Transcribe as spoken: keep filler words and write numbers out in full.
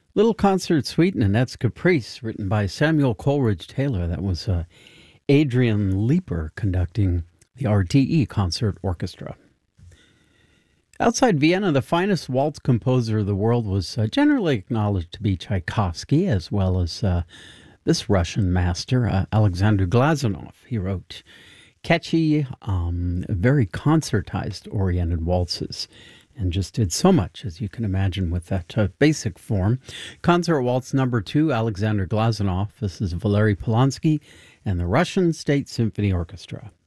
Little Concert Suite in Annette's Caprice, written by Samuel Coleridge Taylor. That was uh, Adrian Leeper conducting the R T E Concert Orchestra. Outside Vienna, the finest waltz composer of the world was uh, generally acknowledged to be Tchaikovsky, as well as uh, this Russian master, uh, Alexander Glazunov. He wrote catchy, um, very concertized-oriented waltzes, and just did so much, as you can imagine, with that uh, basic form. Concert Waltz Number Two, Alexander Glazunov. This is Valery Polonsky and the Russian State Symphony Orchestra.